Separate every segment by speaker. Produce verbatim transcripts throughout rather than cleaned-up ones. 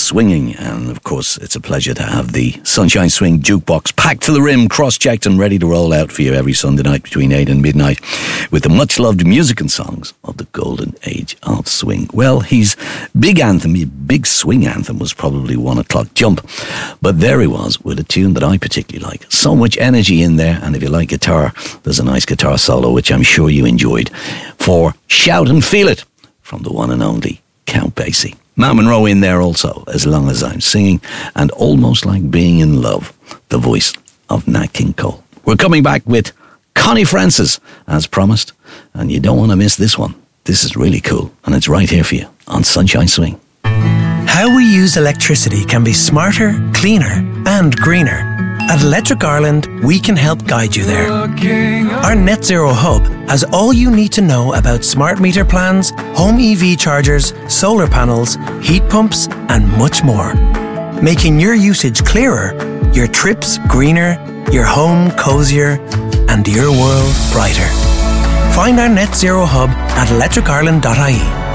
Speaker 1: swinging. And of course, it's a pleasure to have the Sunshine Swing jukebox packed to the rim, cross-checked and ready to roll out for you every Sunday night between eight and midnight with the much-loved music and songs of the golden age of swing. Well, his big anthem, his big swing anthem was probably One O'Clock Jump. But there he was with a tune that I particularly like. So much energy in there, and if you like guitar, there's a nice guitar solo, which I'm sure you enjoyed, for Shout and Feel It from the one and only Count Basie. Matt Monro in there also, As Long As I'm Singing, and Almost Like Being in Love, the voice of Nat King Cole. We're coming back with Connie Francis, as promised, and you don't want to miss this one. This is really cool, and it's right here for you on Sunshine Swing.
Speaker 2: How we use electricity can be smarter, cleaner, and greener. At Electric Ireland, we can help guide you there. Our Net Zero Hub has all you need to know about smart meter plans, home E V chargers, solar panels, heat pumps, and much more. Making your usage clearer, your trips greener, your home cozier, and your world brighter. Find our Net Zero Hub at electric ireland dot I E.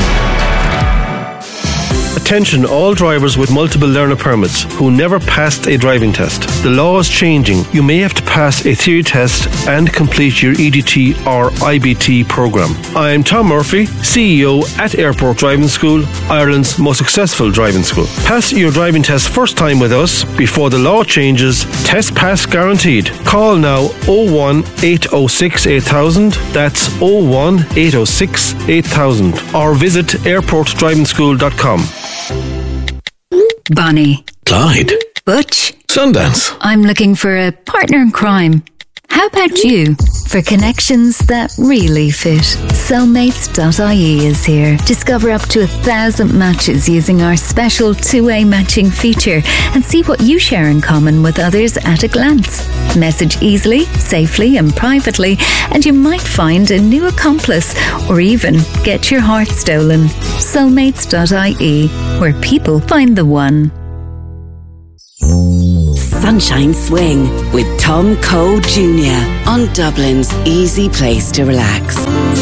Speaker 3: Attention all drivers with multiple learner permits who never passed a driving test. The law is changing. You may have to pass a theory test and complete your E D T or I B T program. I'm Tom Murphy, C E O at Airport Driving School, Ireland's most successful driving school. Pass your driving test first time with us before the law changes. Test pass guaranteed. Call now oh one eight oh six eight thousand. That's oh one eight oh six eight thousand. Or visit airport driving school dot com.
Speaker 4: Bonnie.
Speaker 5: Clyde.
Speaker 4: Butch.
Speaker 5: Sundance.
Speaker 4: I'm looking for a partner in crime. How about you? For connections that really fit, soulmates dot I E is here. Discover up to a thousand matches using our special two-way matching feature and see what you share in common with others at a glance. Message easily, safely and privately, and you might find a new accomplice or even get your heart stolen. soulmates dot I E, where people find the one.
Speaker 6: Sunshine Swing with Tom Cole Junior on Dublin's easy place to relax.